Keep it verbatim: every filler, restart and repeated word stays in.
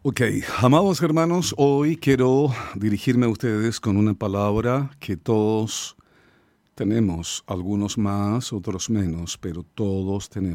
Ok, amados hermanos, hoy quiero dirigirme a ustedes con una palabra que todos tenemos, algunos más, otros menos, pero todos tenemos.